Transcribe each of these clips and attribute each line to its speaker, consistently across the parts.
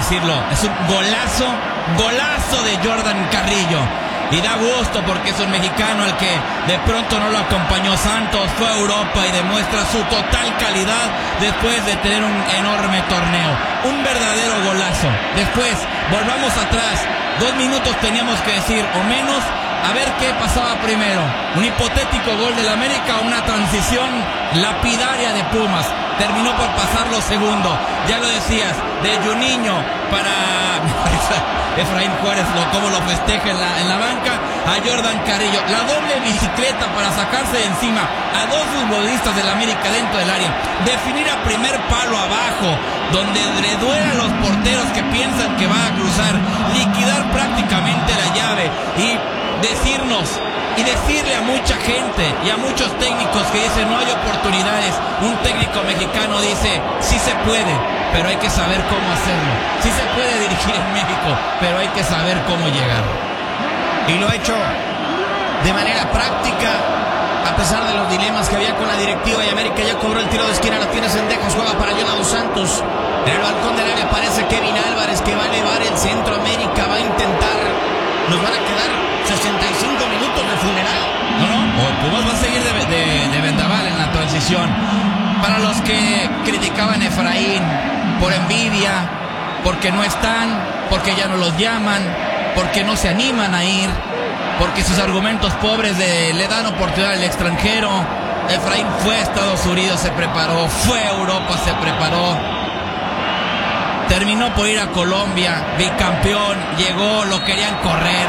Speaker 1: decirlo, es un golazo de Jordan Carrillo. Y da gusto porque es un mexicano al que de pronto no lo acompañó Santos, fue a Europa y demuestra su total calidad después de tener un enorme torneo. Un verdadero golazo. Después, volvamos atrás, 2 minutos teníamos que decir, o menos, a ver qué pasaba primero. Un hipotético gol del América o una transición lapidaria de Pumas. Terminó por pasar lo segundo. Ya lo decías, de Juninho para Efraín Juárez, cómo lo festeja en la banca, a Jordan Carrillo. La doble bicicleta para sacarse de encima a 2 futbolistas del América dentro del área. Definir a primer palo abajo, donde le duelen los porteros que piensan que va a cruzar. Liquidar prácticamente la llave y decirnos y decirle a mucha gente y a muchos técnicos que dicen no hay oportunidades. Un técnico mexicano dice sí se puede, pero hay que saber cómo hacerlo. Sí se puede dirigir en México, pero hay que saber cómo llegar.
Speaker 2: Y lo ha hecho de manera práctica, a pesar de los dilemas que había con la directiva. Y América ya cobró el tiro de esquina, lo tiene Cendejas, juega para Jonah dos Santos. En el balcón del área aparece Kevin Álvarez, que va a elevar el centro. América va a intentar, nos van a quedar 65 minutos de funeral.
Speaker 1: Pumas va a seguir de vendaval en la transición. Para los que criticaban a Efraín por envidia, porque no están, porque ya no los llaman, porque no se animan a ir, porque sus argumentos pobres le dan oportunidad al extranjero. Efraín fue a Estados Unidos, se preparó, fue a Europa, se preparó. Terminó por ir a Colombia, bicampeón, llegó, lo querían correr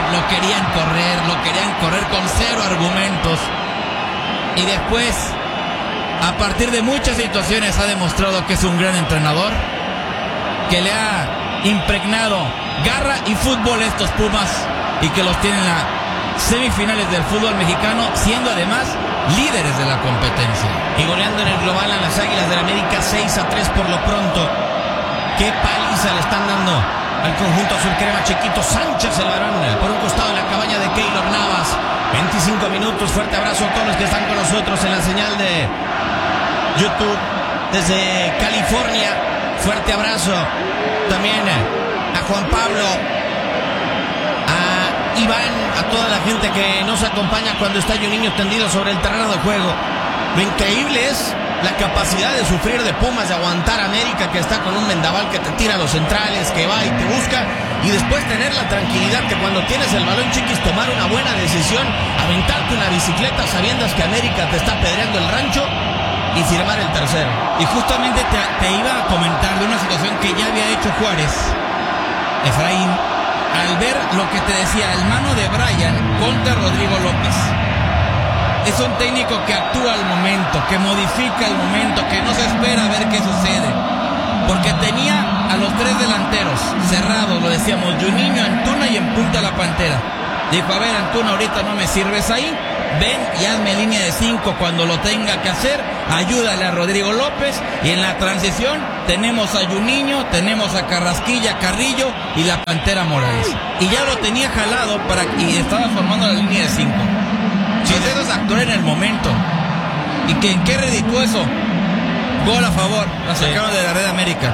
Speaker 1: con 0 argumentos. Y después, a partir de muchas situaciones, ha demostrado que es un gran entrenador, que le ha impregnado garra y fútbol a estos Pumas y que los tiene en las semifinales del fútbol mexicano, siendo además líderes de la competencia.
Speaker 2: Y goleando en el global a las Águilas del América 6-3 por lo pronto. Qué paliza le están dando al conjunto azul crema. Chiquito Sánchez, el varón, por un costado en la cabaña de Keylor Navas. 25 minutos, fuerte abrazo a todos los que están con nosotros en la señal de YouTube desde California. Fuerte abrazo también a Juan Pablo, a Iván, a toda la gente que nos acompaña cuando está Juninho tendido sobre el terreno de juego. Lo increíble es la capacidad de sufrir de Pumas, de aguantar a América, que está con un vendaval que te tira a los centrales, que va y te busca, y después tener la tranquilidad que cuando tienes el balón, Chiquis, tomar una buena decisión, aventarte una bicicleta sabiendo que América te está pedreando el rancho y firmar el tercero.
Speaker 1: Y justamente te iba a comentar de una situación que ya había hecho Juárez, Efraín, al ver lo que te decía, el mano de Brian contra Rodrigo López. Es un técnico que actúa al momento, que modifica el momento, que no se espera a ver qué sucede. Porque tenía a los 3 delanteros cerrados, lo decíamos, Juninho, Antuna y en punta la Pantera. Dijo, a ver, Antuna, ahorita no me sirves ahí, ven y hazme línea de 5 cuando lo tenga que hacer, ayúdale a Rodrigo López, y en la transición tenemos a Juninho, tenemos a Carrasquilla, Carrillo y la Pantera Morales. Y ya lo tenía jalado y estaba formando la línea de 5. Si eso es actuar en el momento. ¿Y qué reditúa eso? Gol a favor. La sacaron de la Red América.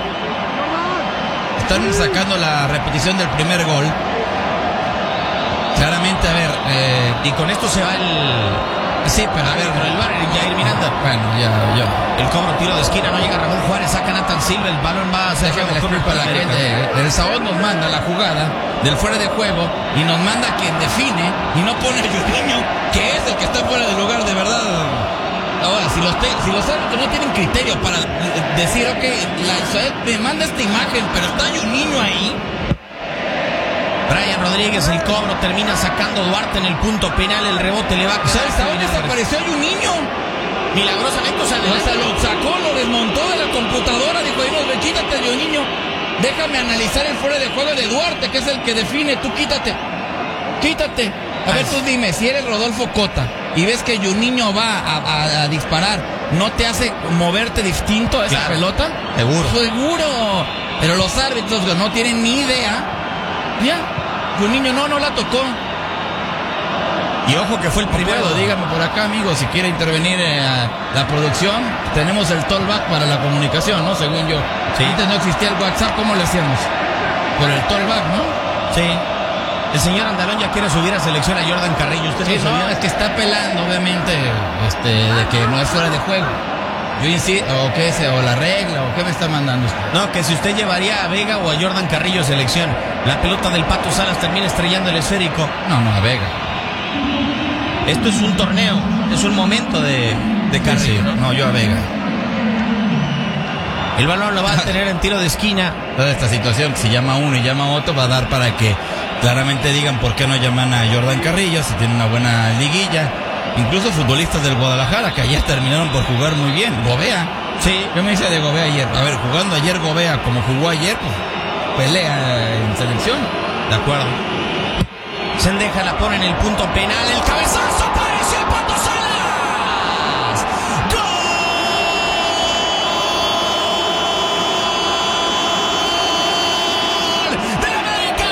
Speaker 1: Están sacando la repetición del primer gol. Claramente, a ver,
Speaker 2: y con esto se va el...
Speaker 1: Sí, pero a ver,
Speaker 2: el bar, Jair Miranda.
Speaker 1: Bueno, ya.
Speaker 2: El cobro, tiro de esquina, no llega Ramón Juárez, saca Nathan Silva, el balón va a ser
Speaker 1: para la gente. El Sabot nos manda la jugada del fuera de juego y nos manda quien define y no pone a Juninho, que es el que está fuera de lugar, de verdad. Ahora, si los árbitros no tienen criterio para decir, ok, me manda esta imagen, pero está Juninho ahí.
Speaker 2: Brian Rodríguez, el cobro, termina sacando Duarte en el punto penal, el rebote le va a quedar.
Speaker 1: ¿Sabes? Desapareció Juninho.
Speaker 2: Milagrosamente,
Speaker 1: lo sacó, lo desmontó de la computadora, dijo, quítate, Juninho, déjame analizar el fuera de juego de Duarte, que es el que define, tú quítate. A ver, tú dime, si eres Rodolfo Cota y ves que Juninho va a disparar, ¿no te hace moverte distinto a esa pelota? Seguro. Pero los árbitros no tienen ni idea. Ya, Juninho no la tocó.
Speaker 2: Y ojo que fue el primero.
Speaker 1: Dígame por acá, amigo, si quiere intervenir la producción. Tenemos el tollback para la comunicación, ¿no? Según yo.
Speaker 2: Sí.
Speaker 1: Antes no existía el WhatsApp, ¿cómo le hacemos? por el tollback, ¿no?
Speaker 2: Sí. El señor Andalón ya quiere subir a selección a Jordan Carrillo. ¿Usted
Speaker 1: Sí,
Speaker 2: no sabía?
Speaker 1: no, es que está apelando, obviamente, de que no es fuera de juego. Yo insisto, o la regla, o qué me está mandando usted.
Speaker 2: No, que si usted llevaría a Vega o a Jordan Carrillo a selección, la pelota del Pato Salas termina estrellando el esférico.
Speaker 1: No, a Vega.
Speaker 2: Esto es un torneo, es un momento de Carrillo,
Speaker 1: Sí,
Speaker 2: ¿no?
Speaker 1: no, yo a Vega.
Speaker 2: El balón lo va a tener en tiro de esquina.
Speaker 1: Toda esta situación, que si llama uno y llama otro, va a dar para que claramente digan por qué no llaman a Jordan Carrillo, si tiene una buena liguilla. Incluso futbolistas del Guadalajara, que ayer terminaron por jugar muy bien. Gobea.
Speaker 2: Sí.
Speaker 1: ¿Qué me dice de Gobea ayer? A ver, jugando ayer Gobea como jugó ayer, pues pelea en selección.
Speaker 2: De acuerdo. Sendeja la pone en el punto penal. El cabezazo, apareció el Pato Salas. ¡Gol de América!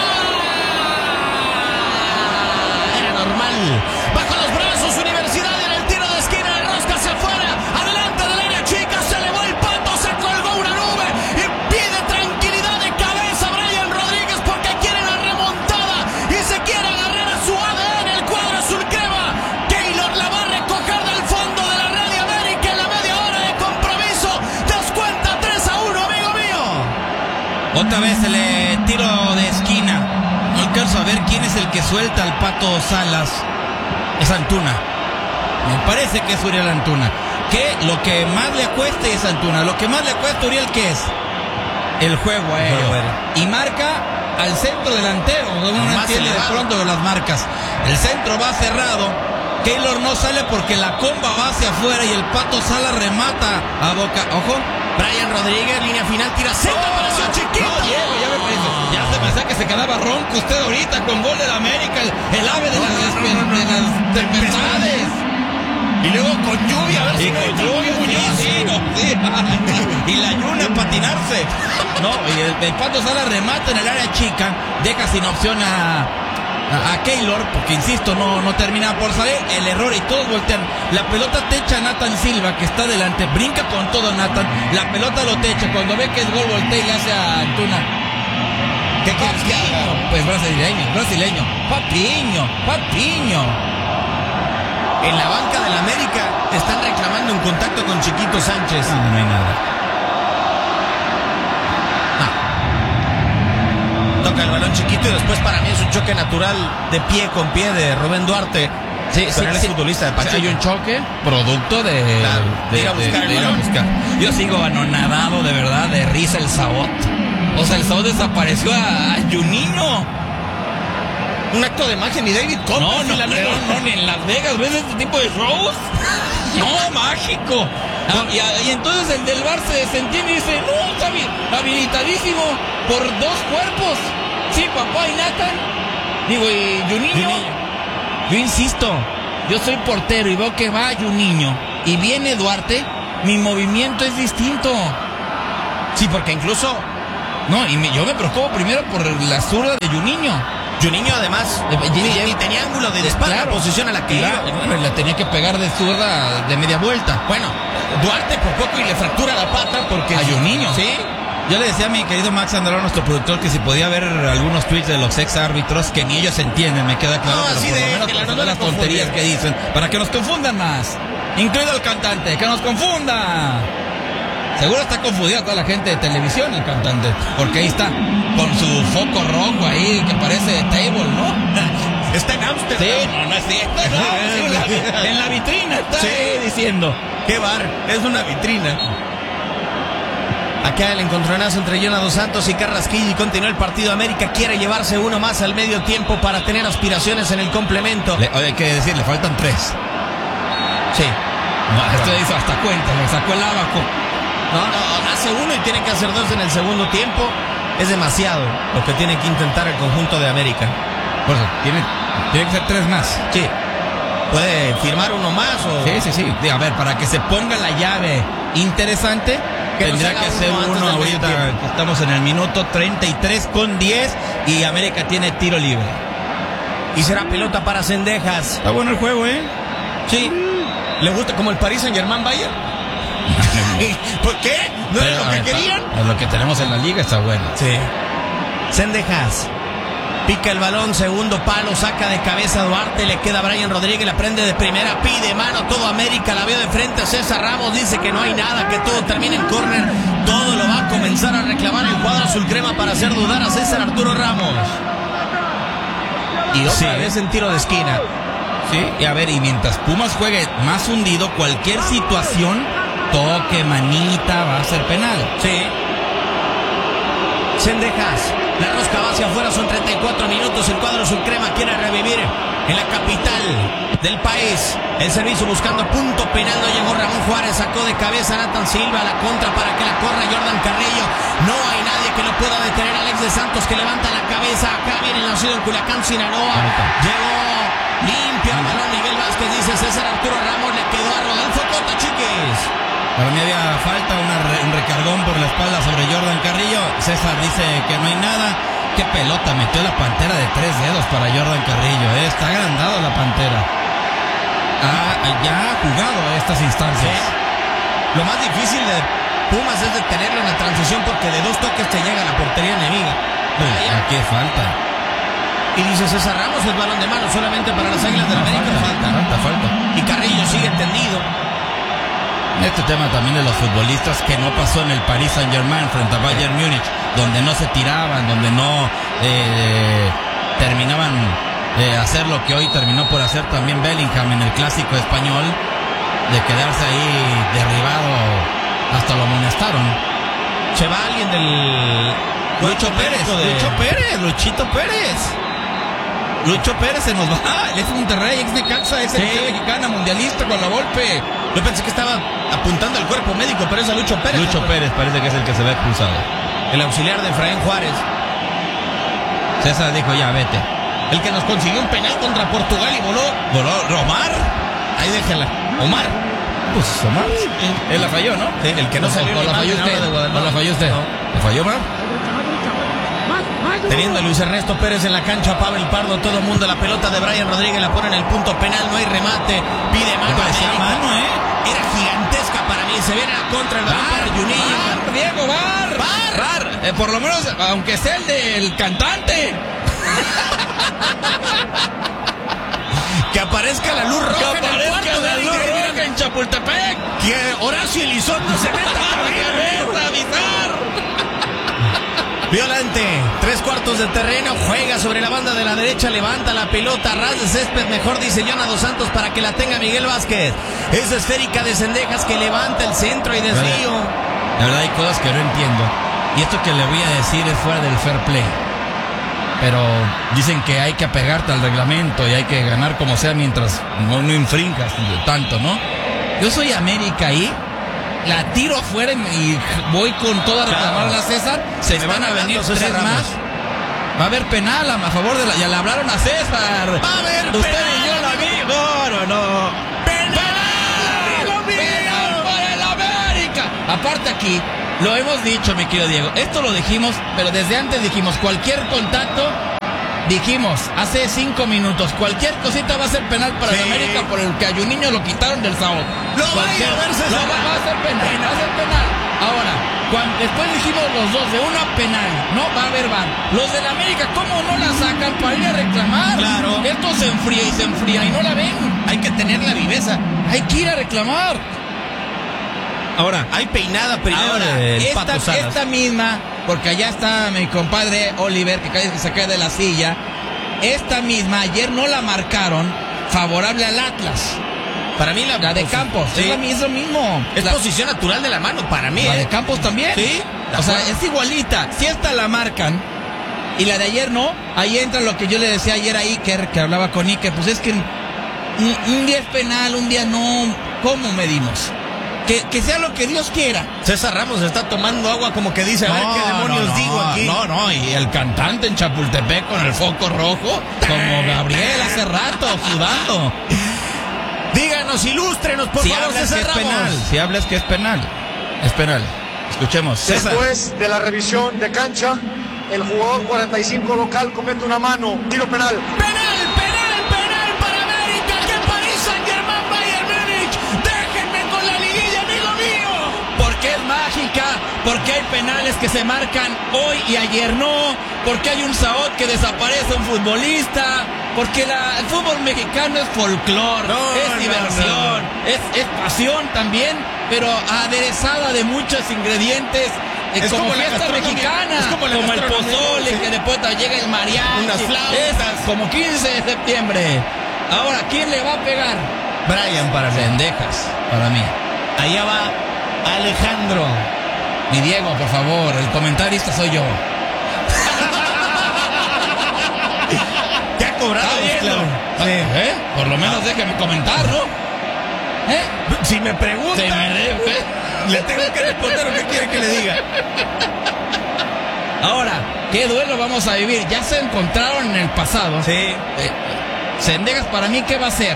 Speaker 2: Era normal. Bajo los brazos, Universidad en el tiro de esquina, de rosca hacia afuera. Adelante del área chica, se elevó el Pato, se colgó una nube y pide tranquilidad de cabeza Brian Rodríguez porque quiere la remontada y se quiere agarrar a su ADN, el cuadro azul crema. Keylor la va a recoger del fondo de la red de América en la media hora de compromiso. Descuenta 3-1, amigo mío.
Speaker 1: Otra vez el tiro de esquina. No alcanzo a ver quién es el que suelta al Pato Salas. Es Antuna. Me parece que es Uriel Antuna. Que lo que más le cuesta es Antuna. Lo que más le cuesta a Uriel, ¿qué es? El juego aéreo. Y marca al centro delantero. Uno no entiende de pronto de las marcas. El centro va cerrado. Keylor no sale porque la comba va hacia afuera y el Pato Salas remata a boca. Ojo.
Speaker 2: Brian Rodríguez, línea final, tira centro, apareció chiquito.
Speaker 1: No, Diego, ya me parece. Ya se me hacía que se quedaba ronco usted ahorita con gol de la América, el ave de las tempestades.
Speaker 2: Y luego con lluvia, a ver si
Speaker 1: con lluvia, sí. Y la lluna a patinarse. No, y el Pato Salas remata en el área chica, deja sin opción a Keylor, porque insisto, no termina por salir. El error y todos voltean. La pelota techa a Nathan Silva, que está delante, brinca con todo Nathan. La pelota lo techa. Cuando ve que es gol, voltea y le hace a Antuna. ¿Qué quieres que haga? Pues brasileño. Papiño.
Speaker 2: En la banca del América están reclamando un contacto con Chiquito Sánchez.
Speaker 1: No hay nada.
Speaker 2: Toca el balón Chiquito y después para mí es un choque natural de pie con pie de Rubén Duarte.
Speaker 1: Sí,
Speaker 2: pero él es futbolista de Pachuca.
Speaker 1: Hay un choque producto de
Speaker 2: ir a buscar.
Speaker 1: Yo sigo anonadado de verdad de risa el Sabot. O sea, el Sabot desapareció a Juninho.
Speaker 2: Un acto de magia, ni David Copperfield.
Speaker 1: No, ni en Las Vegas ves este tipo de shows. No, mágico. Y entonces el del Bar se desentiende y dice, no, está habilitadísimo por dos cuerpos. Sí, papá y Nathan. Digo, ¿y Juninho? Yo insisto, yo soy portero y veo que va Juninho y viene Duarte, mi movimiento es distinto.
Speaker 2: Sí, porque incluso...
Speaker 1: No, yo me preocupo primero por la zurda de Juninho.
Speaker 2: Juninho además ni tenía ángulo de disparo,
Speaker 1: claro,
Speaker 2: la posición a la que iba.
Speaker 1: Bueno, la tenía que pegar de zurda de media vuelta.
Speaker 2: Bueno, Duarte por poco y le fractura la pata porque...
Speaker 1: A Juninho.
Speaker 2: Sí.
Speaker 1: Yo le decía a mi querido Max Andalón, nuestro productor, que si podía ver algunos tweets de los ex árbitros, que ni ellos entienden, me queda claro, pero
Speaker 2: así
Speaker 1: por
Speaker 2: de
Speaker 1: lo menos
Speaker 2: que
Speaker 1: por las tonterías que dicen, para que nos confundan más. Incluido el cantante, que nos confunda. Seguro está confundida toda la gente de televisión, el cantante, porque ahí está, con su foco rojo ahí, que parece de table, ¿no?
Speaker 2: Está en Amsterdam.
Speaker 1: Sí, no es cierto, no, en la vitrina está diciendo.
Speaker 2: Qué bar, es una vitrina. Acá el encontronazo entre Jonah Dos Santos y Carrasquilla y continúa el partido. América quiere llevarse uno más al medio tiempo para tener aspiraciones en el complemento.
Speaker 1: Hay que decir, le faltan 3.
Speaker 2: Sí.
Speaker 1: Esto hizo hasta cuenta, me sacó el abaco.
Speaker 2: No, hace uno y tiene que hacer 2 en el segundo tiempo. Es demasiado lo que tiene que intentar el conjunto de América.
Speaker 1: Por eso, tiene que ser 3 más.
Speaker 2: Sí. ¿Puede firmar uno más o...?
Speaker 1: Sí. A ver, para que se ponga la llave interesante, tendría que ser uno ahorita. Estamos en el minuto 33 con 10 y América tiene tiro libre.
Speaker 2: Y será pelota para Cendejas.
Speaker 1: Está bueno el juego, ¿eh?
Speaker 2: Sí. ¿Le gusta como el Paris Saint-Germain Bayern? ¿Por qué? ¿No era lo que querían?
Speaker 1: Lo que tenemos en la liga está bueno.
Speaker 2: Sí. Zendejas. Pica el balón, segundo palo, saca de cabeza Duarte, le queda a Brian Rodríguez, la prende de primera, pide mano, todo América, la veo de frente a César Ramos, dice que no hay nada, que todo termina en córner, todo lo va a comenzar a reclamar el cuadro azul crema para hacer dudar a César Arturo Ramos. Y otra vez en tiro de esquina.
Speaker 1: Sí, y a ver, y mientras Pumas juegue más hundido, cualquier situación, toque, manita, va a ser penal.
Speaker 2: Sí. Zendejas. La rosca va hacia afuera, son 34 minutos. El cuadro azul crema quiere revivir en la capital del país. El servicio buscando punto penal. No llegó Ramón Juárez, sacó de cabeza Nathan Silva. La contra para que la corra Jordan Carrillo. No hay nadie que lo pueda detener. Alex de Santos que levanta la cabeza. Acá viene el nacido en Culiacán, Sinaloa. Llegó limpio el balón Miguel Vázquez, dice César Arturo Ramos. Le quedó a Rodolfo Cota, chiquis.
Speaker 1: Para mí había falta un recargón por la espalda sobre Jordan Carrillo. César dice que no hay nada. Qué pelota, metió la Pantera de 3 dedos para Jordan Carrillo. Está agrandado la Pantera. Ya ha jugado estas instancias.
Speaker 2: Sí. Lo más difícil de Pumas es detenerlo en la transición porque de 2 toques te llega a la portería enemiga.
Speaker 1: Aquí falta.
Speaker 2: Y dice César Ramos, el balón de mano solamente para las Águilas del América.
Speaker 1: Falta.
Speaker 2: Y Carrillo sigue tendido.
Speaker 1: Este tema también de los futbolistas que no pasó en el Paris Saint-Germain frente a Bayern Múnich, donde no se tiraban, donde no terminaban de hacer lo que hoy terminó por hacer también Bellingham en el clásico español, de quedarse ahí derribado, hasta lo amonestaron.
Speaker 2: Se va alguien del...
Speaker 1: Lucho Pérez se nos va. Él es Monterrey, ex Necaxa, es selección mexicana, mundialista con la Volpe.
Speaker 2: Yo pensé que estaba apuntando al cuerpo médico, pero es a Lucho Pérez.
Speaker 1: Lucho Pérez parece que es el que se ve expulsado.
Speaker 2: El auxiliar de Efraín Juárez.
Speaker 1: César dijo, ya, vete.
Speaker 2: El que nos consiguió un penal contra Portugal y voló
Speaker 1: Omar.
Speaker 2: Ahí déjala. Omar.
Speaker 1: Pues Omar. Él la falló, ¿no?
Speaker 2: Sí, el que no salió.
Speaker 1: ¿O la falló usted? ¿O la falló usted? ¿La falló Omar?
Speaker 2: Teniendo a Luis Ernesto Pérez en la cancha, Pavel Pardo, todo el mundo, la pelota de Brian Rodríguez la pone en el punto penal, no hay remate, pide mano.
Speaker 1: Parecía mano,
Speaker 2: Era gigantesca para mí, se viene a contra el balón para Juninho.
Speaker 1: Diego, bar. Por lo menos, aunque sea el del cantante.
Speaker 2: Que aparezca la luz roja en el cuarto de
Speaker 1: en Chapultepec.
Speaker 2: Que Horacio Elizondo se meta
Speaker 1: a avisar.
Speaker 2: Violante, 3/4 de terreno, juega sobre la banda de la derecha, levanta la pelota, ras de césped, mejor dice Jonah Dos Santos para que la tenga Miguel Vázquez. Es esférica de Zendejas que levanta el centro y desvío.
Speaker 1: La verdad hay cosas que no entiendo. Y esto que le voy a decir es fuera del fair play. Pero dicen que hay que apegarte al reglamento y hay que ganar como sea mientras no infringas tanto, ¿no? Yo soy América ahí. La tiro afuera y voy con toda a reclamar a la César. Se me van a venir 3 más. Va a haber penal a favor de la... Ya le hablaron a César.
Speaker 2: Va a haber
Speaker 1: Usted
Speaker 2: penal.
Speaker 1: y yo la vi. No. ¡Penal para el América! Aparte aquí, lo hemos dicho, mi querido Diego. Esto lo dijimos, pero desde antes dijimos, cualquier contacto... Dijimos hace 5 minutos, cualquier cosita va a ser penal para el América por el que a Juninho lo quitaron del sábado.
Speaker 2: Va a
Speaker 1: ser penal. Ahora, después dijimos los dos, de una penal, no va a haber VAR. Los del América, ¿cómo no la sacan para ir a reclamar?
Speaker 2: Claro.
Speaker 1: Esto se enfría y no la ven.
Speaker 2: Hay que tener la viveza.
Speaker 1: Hay que ir a reclamar.
Speaker 2: Ahora, hay peinada primero del Pato Salas.
Speaker 1: Esta misma, porque allá está mi compadre Oliver, que se cae de la silla. Esta misma, ayer no la marcaron favorable al Atlas.
Speaker 2: Para mí
Speaker 1: la de Campos,
Speaker 2: sí.
Speaker 1: Es lo mismo.
Speaker 2: Es posición natural de la mano para mí.
Speaker 1: La de Campos también.
Speaker 2: Sí.
Speaker 1: O sea, es igualita. Si esta la marcan y la de ayer no, ahí entra lo que yo le decía ayer a Iker, que hablaba con Iker. Pues es que un día es penal, un día no. ¿Cómo medimos? Que sea lo que Dios quiera.
Speaker 2: César Ramos está tomando agua como que dice, a ver qué demonios digo aquí.
Speaker 1: Y el cantante en Chapultepec con el foco rojo, como Gabriel hace rato, sudando.
Speaker 2: Díganos, ilústrenos, por favor, César Ramos.
Speaker 1: Si hablas que es penal, es penal. Escuchemos.
Speaker 3: César. Después de la revisión de cancha, el jugador 45 local comete una mano, tiro penal.
Speaker 2: ¡Penal para América! ¡Que Paris Saint-Germain, Bayern Múnich! ¡Déjenme con la liguilla, amigo mío!
Speaker 1: Porque es mágica, porque Porque hay penales que se marcan hoy y ayer no. Porque hay un Saot que desaparece un futbolista. Porque el fútbol mexicano es folclor, es diversión, es pasión también, pero aderezada de muchos ingredientes. Es como fiesta mexicana, es como el pozole, que después llega el mariachi,
Speaker 2: unas flautas.
Speaker 1: Como 15 de septiembre. Ahora, ¿quién le va a pegar?
Speaker 2: Brian para mí.
Speaker 1: Cendejas, para mí.
Speaker 2: Allá va Alejandro.
Speaker 1: Mi Diego, por favor, el comentarista soy yo.
Speaker 2: ¿Qué ha cobrado?
Speaker 1: Claro.
Speaker 2: Sí.
Speaker 1: Por lo menos déjeme comentar, ¿no?
Speaker 2: Si me pregunta,
Speaker 1: Se me debe.
Speaker 2: le tengo que responder lo que quiere que le diga.
Speaker 1: Ahora, ¿qué duelo vamos a vivir? Ya se encontraron en el pasado.
Speaker 2: Sí.
Speaker 1: Cendejas, para mí, ¿qué va a hacer?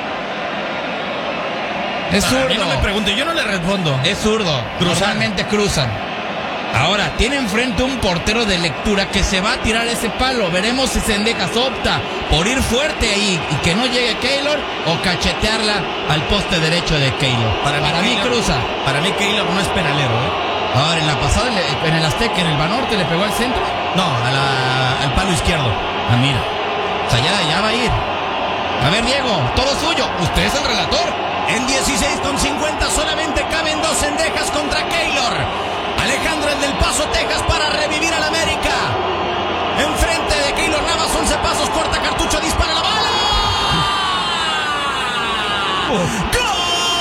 Speaker 1: Es
Speaker 2: Para
Speaker 1: zurdo.
Speaker 2: mí no me pregunte, yo no le respondo.
Speaker 1: Es zurdo. Normalmente cruzan. Ahora, tiene enfrente un portero de lectura que se va a tirar ese palo. Veremos si Cendejas opta por ir fuerte ahí y que no llegue Keylor o cachetearla al poste derecho de Keylor. Para mí cruza.
Speaker 2: Para mí Keylor no es penalero,
Speaker 1: Ahora, en la pasada, en el Azteca, en el Banorte, ¿le pegó al centro?
Speaker 2: No, al palo izquierdo.
Speaker 1: Ah, mira. O sea, ya va a ir. A ver, Diego, todo suyo. Usted es el relator.
Speaker 2: En 16:50 solamente caben 2 Cendejas contra Keylor. Alejandro, el del Paso, Texas, para revivir al América. Enfrente de Keylor Navas, 11 pasos, corta cartucho, dispara la bala.